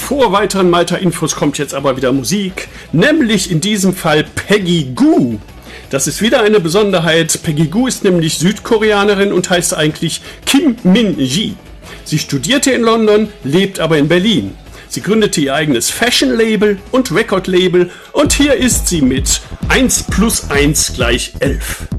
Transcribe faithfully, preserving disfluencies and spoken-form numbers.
vor weiteren Malta-Infos kommt jetzt aber wieder Musik, nämlich in diesem Fall Peggy Gou. Das ist wieder eine Besonderheit. Peggy Gou ist nämlich Südkoreanerin und heißt eigentlich Kim Min-ji. Sie studierte in London, lebt aber in Berlin. Sie gründete ihr eigenes Fashion-Label und Record-Label und hier ist sie mit eins plus eins gleich elf.